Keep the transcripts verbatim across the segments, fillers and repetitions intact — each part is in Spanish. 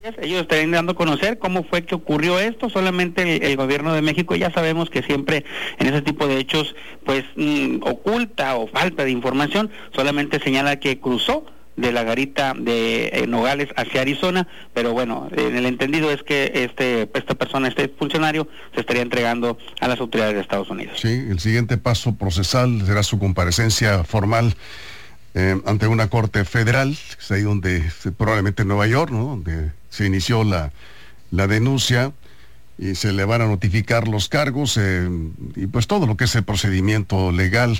Ellos estarían dando a conocer cómo fue que ocurrió esto. Solamente el, el gobierno de México, ya sabemos que siempre en ese tipo de hechos pues mmm, oculta o falta de información, solamente señala que cruzó de la garita de eh, Nogales hacia Arizona, pero bueno, en el entendido es que este esta persona, este funcionario, se estaría entregando a las autoridades de Estados Unidos. Sí, el siguiente paso procesal será su comparecencia formal eh, ante una corte federal, es ahí donde, probablemente en Nueva York, ¿no?, donde se inició la, la denuncia, y se le van a notificar los cargos eh, y pues todo lo que es el procedimiento legal.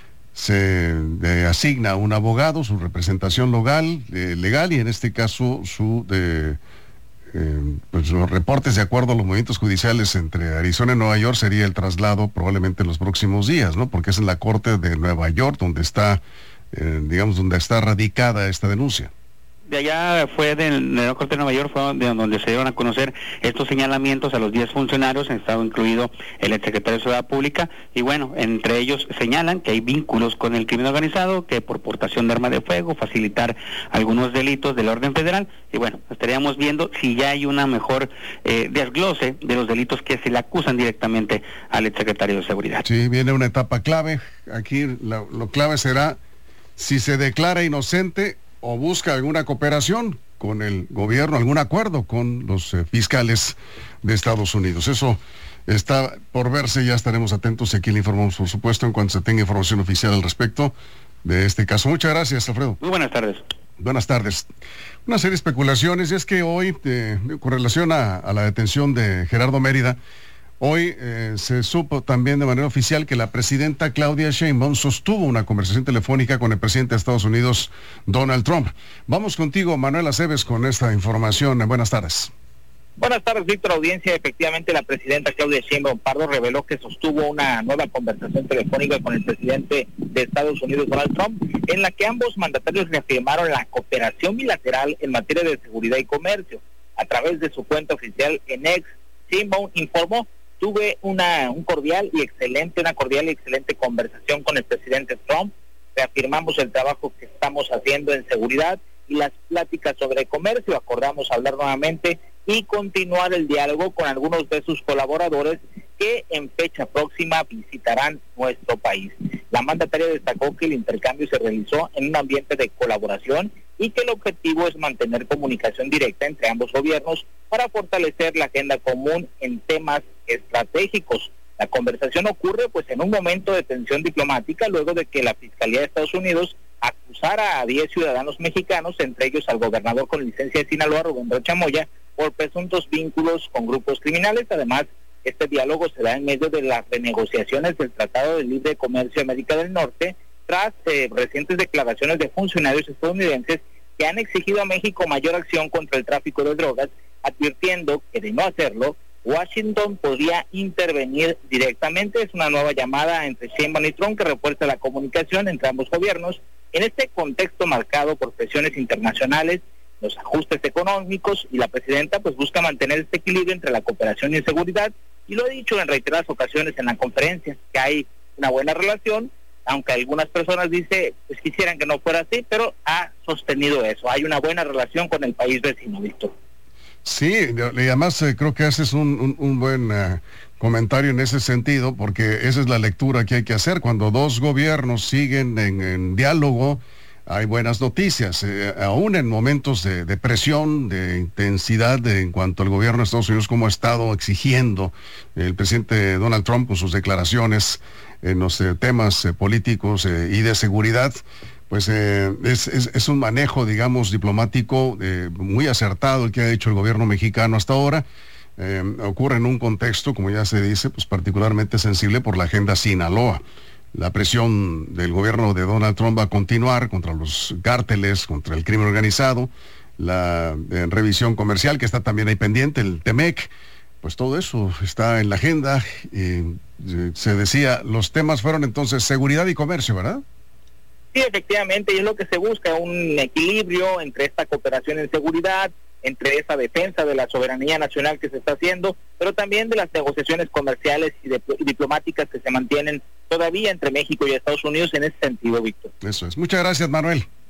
Se le asigna a un abogado su representación legal, eh, legal y en este caso su de, eh, pues los reportes de acuerdo a los movimientos judiciales entre Arizona y Nueva York sería el traslado probablemente en los próximos días, ¿no? Porque es en la corte de Nueva York donde está, eh, digamos, donde está radicada esta denuncia. De allá fue de la Corte de Nueva York, fue de donde se dieron a conocer estos señalamientos a los diez funcionarios, en estado incluido el exsecretario de Seguridad Pública, y bueno, entre ellos señalan que hay vínculos con el crimen organizado, que por portación de arma de fuego, facilitar algunos delitos del orden federal, y bueno, estaríamos viendo si ya hay una mejor eh, desglose de los delitos que se le acusan directamente al exsecretario de Seguridad. Sí, viene una etapa clave, aquí lo, lo clave será si se declara inocente o busca alguna cooperación con el gobierno, algún acuerdo con los eh, fiscales de Estados Unidos. Eso está por verse, ya estaremos atentos y aquí le informamos, por supuesto, en cuanto se tenga información oficial al respecto de este caso. Muchas gracias, Alfredo. Muy buenas tardes. Buenas tardes. Una serie de especulaciones, y es que hoy, eh, con relación a, a la detención de Gerardo Mérida, hoy eh, se supo también de manera oficial que la presidenta Claudia Sheinbaum sostuvo una conversación telefónica con el presidente de Estados Unidos, Donald Trump. Vamos contigo, Manuel Aceves, con esta información. Buenas tardes. Buenas tardes, Víctor, audiencia. Efectivamente, la presidenta Claudia Sheinbaum Pardo reveló que sostuvo una nueva conversación telefónica con el presidente de Estados Unidos, Donald Trump, en la que ambos mandatarios reafirmaron la cooperación bilateral en materia de seguridad y comercio. A través de su cuenta oficial en X, Sheinbaum informó: tuve una un cordial y excelente, una cordial y excelente conversación con el presidente Trump. Reafirmamos el trabajo que estamos haciendo en seguridad y las pláticas sobre comercio. Acordamos hablar nuevamente y continuar el diálogo con algunos de sus colaboradores que en fecha próxima visitarán nuestro país. La mandataria destacó que el intercambio se realizó en un ambiente de colaboración y que el objetivo es mantener comunicación directa entre ambos gobiernos para fortalecer la agenda común en temas estratégicos. La conversación ocurre pues en un momento de tensión diplomática luego de que la Fiscalía de Estados Unidos acusara a diez ciudadanos mexicanos, entre ellos al gobernador con licencia de Sinaloa, Rubén Rocha Moya, por presuntos vínculos con grupos criminales. Además, este diálogo se da en medio de las renegociaciones del Tratado de Libre Comercio de América del Norte, tras eh, recientes declaraciones de funcionarios estadounidenses que han exigido a México mayor acción contra el tráfico de drogas, advirtiendo que de no hacerlo, Washington podría intervenir directamente. Es una nueva llamada entre Sheinbaum y Trump que refuerza la comunicación entre ambos gobiernos en este contexto marcado por presiones internacionales, los ajustes económicos, y la presidenta pues busca mantener este equilibrio entre la cooperación y seguridad, y lo he dicho en reiteradas ocasiones en la conferencia, que hay una buena relación, aunque algunas personas dicen pues quisieran que no fuera así, pero ha sostenido eso, hay una buena relación con el país vecino, Víctor. Sí, y además eh, creo que haces un, un, un buen uh, comentario en ese sentido, porque esa es la lectura que hay que hacer. Cuando dos gobiernos siguen en, en diálogo, hay buenas noticias, eh, aún en momentos de, de presión, de intensidad de, en cuanto al gobierno de Estados Unidos, como ha estado exigiendo el presidente Donald Trump con sus declaraciones en los eh, temas eh, políticos eh, y de seguridad. Pues eh, es, es, es un manejo, digamos, diplomático eh, muy acertado el que ha hecho el gobierno mexicano hasta ahora. Eh, ocurre en un contexto, como ya se dice, pues particularmente sensible por la agenda Sinaloa. La presión del gobierno de Donald Trump va a continuar contra los cárteles, contra el crimen organizado, la eh, revisión comercial que está también ahí pendiente, el Temec, pues todo eso está en la agenda. Y, eh, se decía, los temas fueron entonces seguridad y comercio, ¿verdad? Sí, efectivamente, y es lo que se busca, un equilibrio entre esta cooperación en seguridad, entre esa defensa de la soberanía nacional que se está haciendo, pero también de las negociaciones comerciales y, de, y diplomáticas que se mantienen todavía entre México y Estados Unidos en ese sentido, Víctor. Eso es. Muchas gracias, Manuel.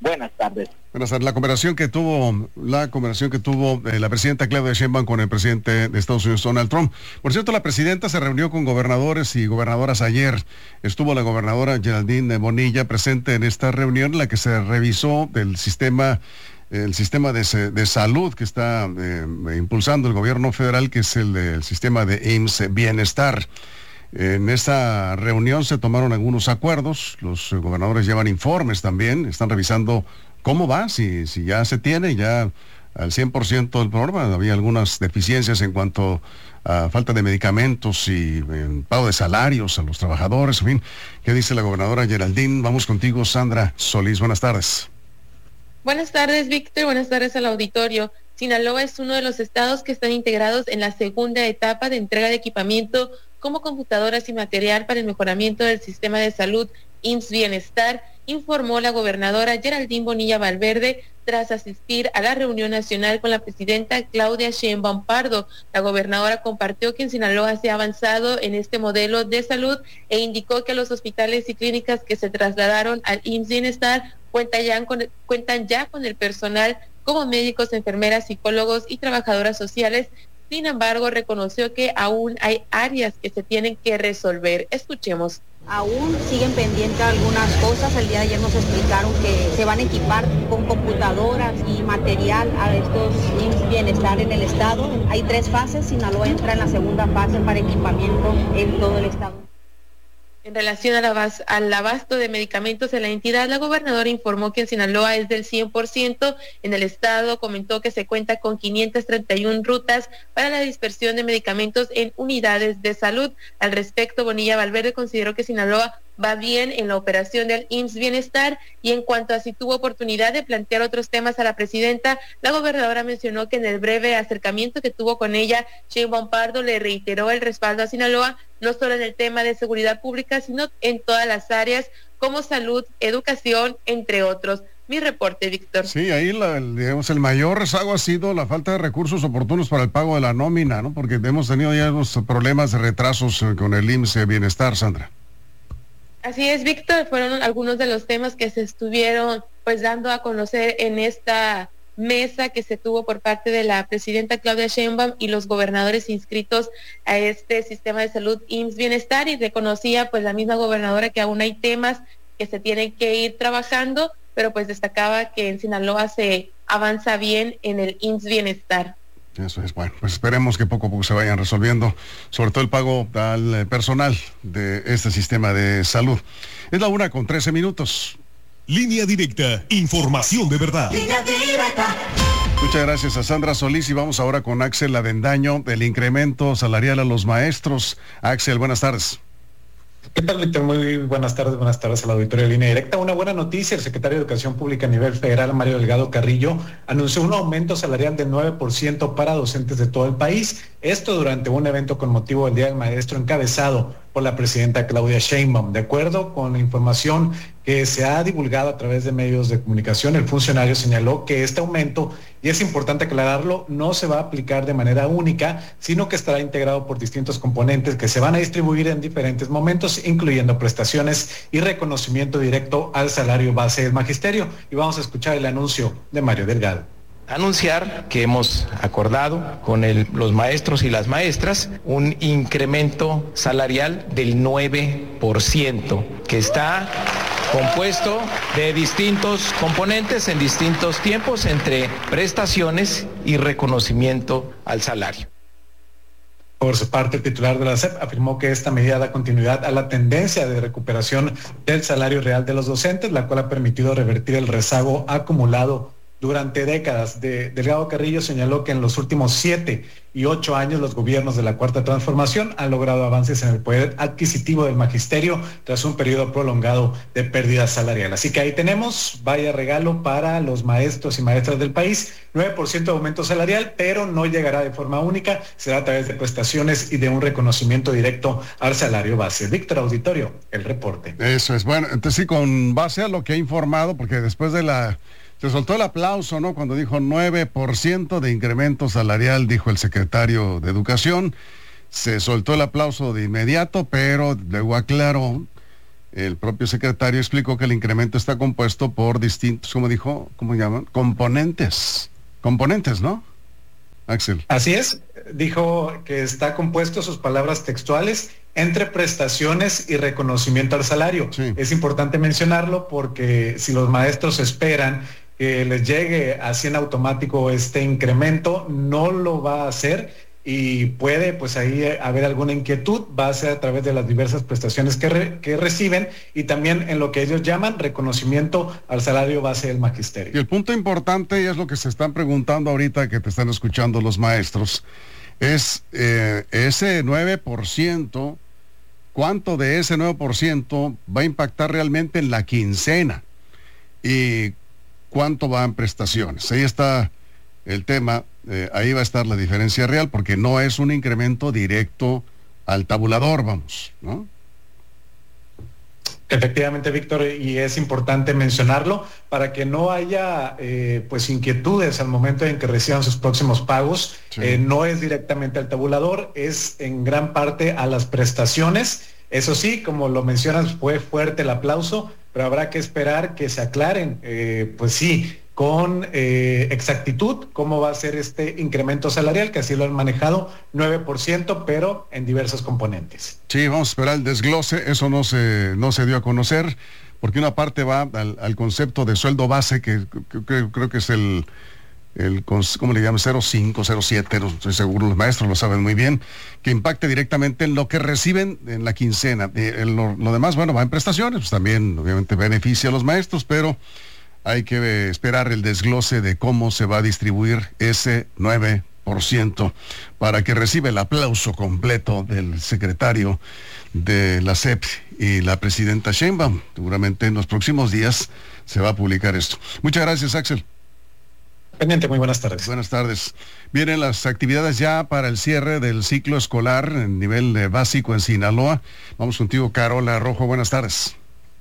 Buenas tardes. Buenas tardes. La conversación que tuvo, la conversación que tuvo eh, la presidenta Claudia Sheinbaum con el presidente de Estados Unidos, Donald Trump. Por cierto, la presidenta se reunió con gobernadores y gobernadoras ayer. Estuvo la gobernadora Geraldine Bonilla presente en esta reunión en la que se revisó el sistema, el sistema de, de salud que está eh, impulsando el gobierno federal, que es el, el sistema de I M S S Bienestar. En esta reunión se tomaron algunos acuerdos, los gobernadores llevan informes también, están revisando cómo va, si, si ya se tiene ya al cien por ciento del programa. Había algunas deficiencias en cuanto a falta de medicamentos y eh, pago de salarios a los trabajadores, en fin. ¿Qué dice la gobernadora Geraldine? Vamos contigo, Sandra Solís, buenas tardes. Buenas tardes, Víctor, buenas tardes al auditorio. Sinaloa es uno de los estados que están integrados en la segunda etapa de entrega de equipamiento como computadoras y material para el mejoramiento del sistema de salud I M S S Bienestar, informó la gobernadora Geraldine Bonilla Valverde tras asistir a la reunión nacional con la presidenta Claudia Sheinbaum Pardo. La gobernadora compartió que en Sinaloa se ha avanzado en este modelo de salud e indicó que los hospitales y clínicas que se trasladaron al I M S S Bienestar cuentan ya con, cuentan ya con el personal como médicos, enfermeras, psicólogos y trabajadoras sociales. Sin embargo, reconoció que aún hay áreas que se tienen que resolver. Escuchemos. Aún siguen pendientes algunas cosas. El día de ayer nos explicaron que se van a equipar con computadoras y material a estos I M S S Bienestar en el estado. Hay tres fases. Sinaloa entra en la segunda fase para equipamiento en todo el estado. En relación al, abas, al abasto de medicamentos en la entidad, la gobernadora informó que en Sinaloa es del cien por ciento. En el estado comentó que se cuenta con quinientas treinta y una rutas para la dispersión de medicamentos en unidades de salud. Al respecto, Bonilla Valverde consideró que Sinaloa va bien en la operación del I M S S Bienestar, y en cuanto a si tuvo oportunidad de plantear otros temas a la presidenta, la gobernadora mencionó que en el breve acercamiento que tuvo con ella, Sheinbaum Pardo le reiteró el respaldo a Sinaloa, no solo en el tema de seguridad pública, sino en todas las áreas como salud, educación, entre otros. Mi reporte, Víctor. Sí, ahí la, digamos, el mayor rezago ha sido la falta de recursos oportunos para el pago de la nómina, ¿no? Porque hemos tenido ya unos problemas de retrasos con el I M S S Bienestar, Sandra. Así es, Víctor, fueron algunos de los temas que se estuvieron pues dando a conocer en esta mesa que se tuvo por parte de la presidenta Claudia Sheinbaum y los gobernadores inscritos a este sistema de salud I M S S Bienestar, y reconocía pues la misma gobernadora que aún hay temas que se tienen que ir trabajando, pero pues destacaba que en Sinaloa se avanza bien en el I M S S Bienestar. Eso es, bueno, pues esperemos que poco a poco se vayan resolviendo, sobre todo el pago al personal de este sistema de salud. Es la una con trece minutos. Línea directa, información de verdad. Línea directa. Muchas gracias a Sandra Solís y vamos ahora con Axel Avendaño, del incremento salarial a los maestros. Axel, buenas tardes. ¿Qué tal, Víctor? Muy buenas tardes, buenas tardes a la auditoría de Línea Directa. Una buena noticia: el secretario de Educación Pública a nivel federal, Mario Delgado Carrillo, anunció un aumento salarial del nueve por ciento para docentes de todo el país. Esto durante un evento con motivo del Día del Maestro encabezado por la presidenta Claudia Sheinbaum. De acuerdo con la información que se ha divulgado a través de medios de comunicación, el funcionario señaló que este aumento, y es importante aclararlo, no se va a aplicar de manera única, sino que estará integrado por distintos componentes que se van a distribuir en diferentes momentos, incluyendo prestaciones y reconocimiento directo al salario base del magisterio. Y vamos a escuchar el anuncio de Mario Delgado. Anunciar que hemos acordado con el, los maestros y las maestras un incremento salarial del nueve por ciento, que está compuesto de distintos componentes en distintos tiempos, entre prestaciones y reconocimiento al salario. Por su parte, el titular de la S E P afirmó que esta medida da continuidad a la tendencia de recuperación del salario real de los docentes, la cual ha permitido revertir el rezago acumulado durante décadas. De, Delgado Carrillo señaló que en los últimos siete y ocho años los gobiernos de la Cuarta Transformación han logrado avances en el poder adquisitivo del magisterio tras un periodo prolongado de pérdida salarial. Así que ahí tenemos, vaya regalo para los maestros y maestras del país, nueve por ciento de aumento salarial, pero no llegará de forma única, será a través de prestaciones y de un reconocimiento directo al salario base. Víctor, auditorio, el reporte. Eso es, bueno, entonces sí, con base a lo que ha informado, porque después de la... Se soltó el aplauso, ¿no? Cuando dijo nueve por ciento de incremento salarial, dijo el secretario de Educación. Se soltó el aplauso de inmediato, pero luego aclaró el propio secretario explicó que el incremento está compuesto por distintos, ¿cómo dijo? ¿Cómo llaman? Componentes. Componentes, ¿no? Axel. Así es, dijo que está compuesto, sus palabras textuales, entre prestaciones y reconocimiento al salario. Sí. Es importante mencionarlo porque si los maestros esperan que les llegue así en automático este incremento, no lo va a hacer y puede pues ahí haber alguna inquietud, va a ser a través de las diversas prestaciones que, re, que reciben y también en lo que ellos llaman reconocimiento al salario base del magisterio. Y el punto importante, y es lo que se están preguntando ahorita que te están escuchando los maestros, es eh, ese nueve por ciento, ¿cuánto de ese nueve por ciento va a impactar realmente en la quincena? ¿Y cuánto va en prestaciones? Ahí está el tema, eh, ahí va a estar la diferencia real, porque no es un incremento directo al tabulador, vamos, ¿no? Efectivamente, Víctor, y es importante mencionarlo para que no haya eh, pues inquietudes al momento en que reciban sus próximos pagos. Sí. Eh, no es directamente al tabulador, es en gran parte a las prestaciones. Eso sí, como lo mencionas, fue fuerte el aplauso, pero habrá que esperar que se aclaren, eh, pues sí, con eh, exactitud cómo va a ser este incremento salarial, que así lo han manejado, nueve por ciento, pero en diversos componentes. Sí, vamos a esperar el desglose, eso no se, no se dio a conocer, porque una parte va al, al concepto de sueldo base, que, que, que creo que es el, el ¿cómo le llaman? cero cinco, cero siete, no estoy seguro, los maestros lo saben muy bien, que impacte directamente en lo que reciben en la quincena. Eh, lo, lo demás, bueno, va en prestaciones, pues también obviamente beneficia a los maestros, pero hay que esperar el desglose de cómo se va a distribuir ese nueve por ciento para que reciba el aplauso completo del secretario de la S E P y la presidenta Sheinbaum. Seguramente en los próximos días se va a publicar esto. Muchas gracias, Axel. Pendiente, muy buenas tardes. Buenas tardes. Vienen las actividades ya para el cierre del ciclo escolar en nivel eh, básico en Sinaloa. Vamos contigo, Carola Rojo. Buenas tardes.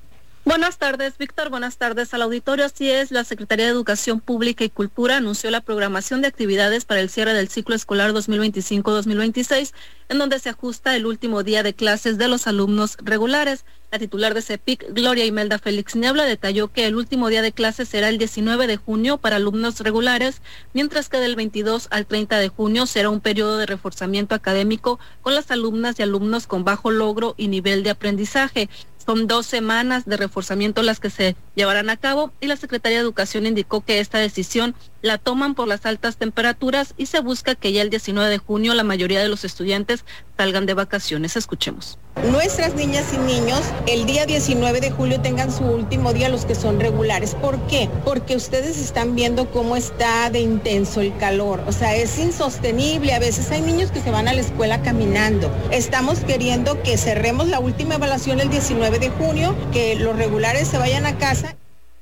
Buenas tardes, Víctor. Buenas tardes al auditorio. Así es, la Secretaría de Educación Pública y Cultura anunció la programación de actividades para el cierre del ciclo escolar dos mil veinticinco dos mil veintiséis, en donde se ajusta el último día de clases de los alumnos regulares. La titular de CEPIC, Gloria Imelda Félix Niebla, detalló que el último día de clases será el diecinueve de junio para alumnos regulares, mientras que del veintidós al treinta de junio será un periodo de reforzamiento académico con las alumnas y alumnos con bajo logro y nivel de aprendizaje. Son dos semanas de reforzamiento las que se llevarán a cabo y la Secretaría de Educación indicó que esta decisión la toman por las altas temperaturas y se busca que ya el diecinueve de junio la mayoría de los estudiantes salgan de vacaciones. Escuchemos. Nuestras niñas y niños el día diecinueve de julio tengan su último día, los que son regulares. ¿Por qué? Porque ustedes están viendo cómo está de intenso el calor. O sea, es insostenible. A veces hay niños que se van a la escuela caminando. Estamos queriendo que cerremos la última evaluación el diecinueve de junio, que los regulares se vayan a casa.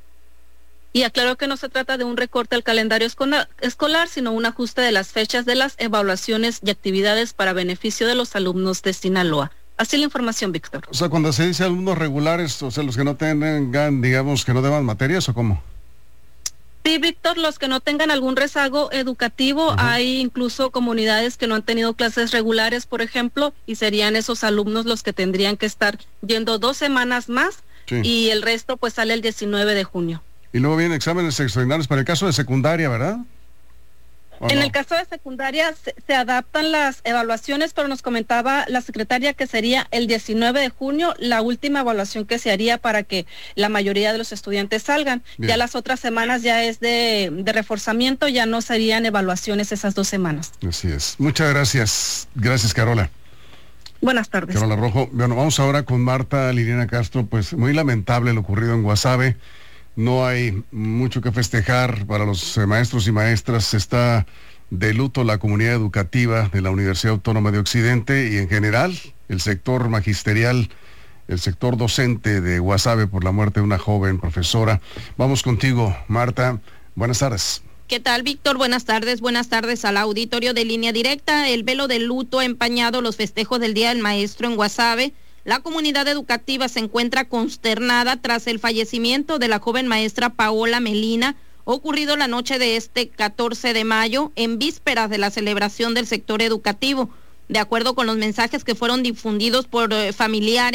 Y aclaró que no se trata de un recorte al calendario escolar, sino un ajuste de las fechas de las evaluaciones y actividades para beneficio de los alumnos de Sinaloa. Así la información, Víctor. O sea, cuando se dice alumnos regulares, o sea, los que no tengan, digamos, que no deban materias, ¿o cómo? Sí, Víctor, los que no tengan algún rezago educativo, uh-huh. Hay incluso comunidades que no han tenido clases regulares, por ejemplo, y serían esos alumnos los que tendrían que estar yendo dos semanas más, sí. Y el resto pues sale el diecinueve de junio. Y luego vienen exámenes extraordinarios para el caso de secundaria, ¿verdad? En no? el caso de secundaria se, se adaptan las evaluaciones, pero nos comentaba la secretaria que sería el diecinueve de junio la última evaluación que se haría para que la mayoría de los estudiantes salgan. Bien. Ya las otras semanas ya es de, de reforzamiento, ya no serían evaluaciones esas dos semanas. Así es. Muchas gracias. Gracias, Carola. Buenas tardes. Carola Rojo. Bueno, vamos ahora con Marta Liliana Castro. Pues muy lamentable lo ocurrido en Guasave. No hay mucho que festejar para los eh, maestros y maestras. Está de luto la comunidad educativa de la Universidad Autónoma de Occidente y en general el sector magisterial, el sector docente de Guasave por la muerte de una joven profesora. Vamos contigo, Marta. Buenas tardes. ¿Qué tal, Víctor? Buenas tardes. Buenas tardes al auditorio de Línea Directa. El velo de luto ha empañado los festejos del Día del Maestro en Guasave. La comunidad educativa se encuentra consternada tras el fallecimiento de la joven maestra Paola Melina, ocurrido la noche de este catorce de mayo, en vísperas de la celebración del sector educativo. De acuerdo con los mensajes que fueron difundidos por eh, familiares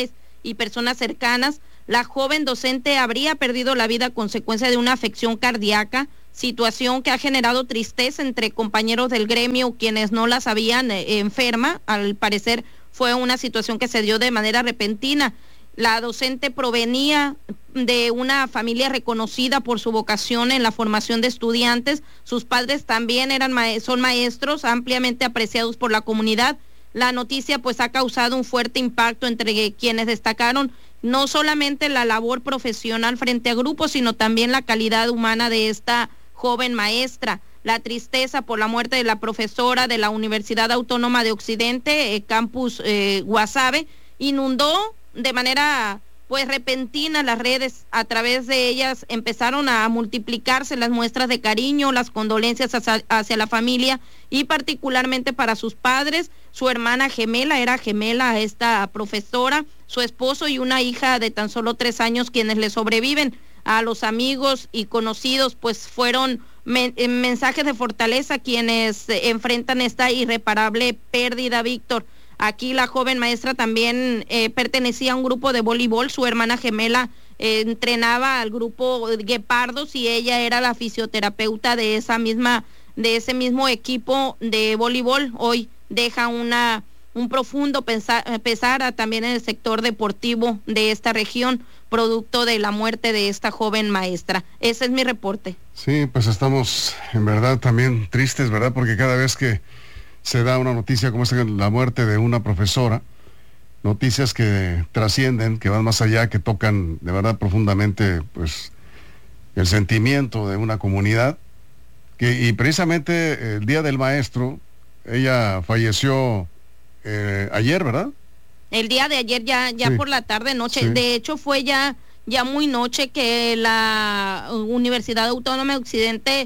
y personas cercanas. La joven docente habría perdido la vida a consecuencia de una afección cardíaca, situación que ha generado tristeza entre compañeros del gremio, quienes no la sabían eh, enferma. Al parecer fue una situación que se dio de manera repentina. La docente provenía de una familia reconocida por su vocación en la formación de estudiantes. Sus padres también eran ma- son maestros, ampliamente apreciados por la comunidad. La noticia pues ha causado un fuerte impacto entre quienes destacaron no solamente la labor profesional frente a grupos, sino también la calidad humana de esta joven maestra. La tristeza por la muerte de la profesora de la Universidad Autónoma de Occidente, eh, campus eh, Guasave, inundó de manera pues repentina las redes. A través de ellas empezaron a multiplicarse las muestras de cariño, las condolencias hacia, hacia la familia y particularmente para sus padres. Su hermana gemela, era gemela a esta profesora, su esposo y una hija de tan solo tres años quienes le sobreviven. A los amigos y conocidos pues fueron men- mensajes de fortaleza quienes eh, enfrentan esta irreparable pérdida, Víctor. Aquí la joven maestra también eh, pertenecía a un grupo de voleibol. Su hermana gemela eh, entrenaba al grupo Guepardos y ella era la fisioterapeuta de esa misma, de ese mismo equipo de voleibol. Hoy deja una un profundo pesar, pesar a, también en el sector deportivo de esta región, producto de la muerte de esta joven maestra. Ese es mi reporte. Sí, pues estamos en verdad también tristes, ¿verdad? Porque cada vez que se da una noticia como esta, la muerte de una profesora, noticias que trascienden, que van más allá, que tocan de verdad profundamente pues el sentimiento de una comunidad, que, y precisamente el Día del Maestro, ella falleció eh, ayer, ¿verdad? El día de ayer, ya, ya sí. por la tarde, noche, Sí. de hecho fue ya, ya muy noche que la Universidad Autónoma de Occidente,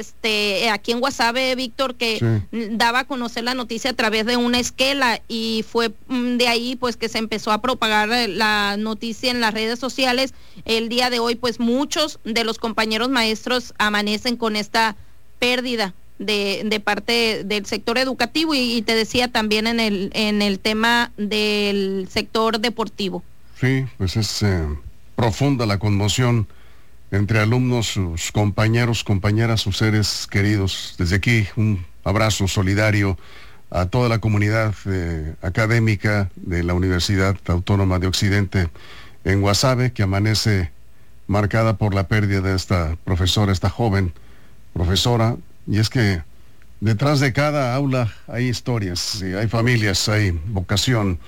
este, aquí en Guasave, Víctor, que sí. daba a conocer la noticia a través de una esquela, y fue de ahí pues que se empezó a propagar la noticia en las redes sociales. El día de hoy pues muchos de los compañeros maestros amanecen con esta pérdida de, de parte del sector educativo y, y te decía también en el, en el tema del sector deportivo. Sí, pues es eh, profunda la conmoción entre alumnos, sus compañeros, compañeras, sus seres queridos. Desde aquí un abrazo solidario a toda la comunidad eh, académica de la Universidad Autónoma de Occidente en Guasave, que amanece marcada por la pérdida de esta profesora, esta joven profesora. Y es que detrás de cada aula hay historias, sí, hay familias, hay vocación,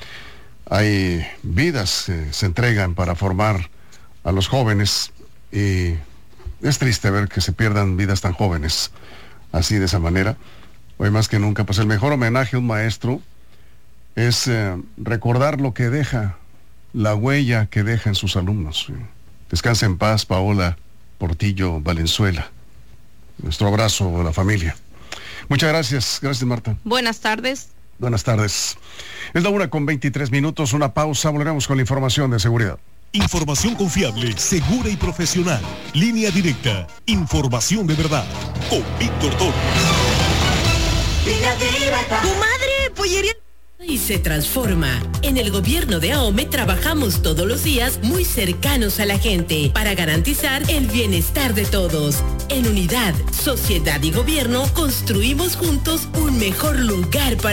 hay vidas que se entregan para formar a los jóvenes. Y es triste ver que se pierdan vidas tan jóvenes, así de esa manera. Hoy más que nunca, pues el mejor homenaje a un maestro es eh, recordar lo que deja, la huella que deja en sus alumnos. Descansa en paz, Paola Portillo Valenzuela. Nuestro abrazo a la familia. Muchas gracias, gracias Marta. Buenas tardes. Buenas tardes. Es la una con veintitrés minutos, una pausa, volveremos con la información de seguridad. Información confiable, segura y profesional. Línea directa. Información de verdad. Con Víctor Torres. Tu madre, pollería. Y se transforma. En el gobierno de AOME trabajamos todos los días muy cercanos a la gente para garantizar el bienestar de todos. En unidad, sociedad y gobierno construimos juntos un mejor lugar para